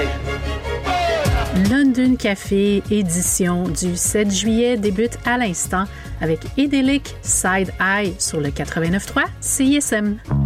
London Café, édition du 7 juillet, débute à l'instant avec Idyllic Side Eye sur le 89.3 CISM.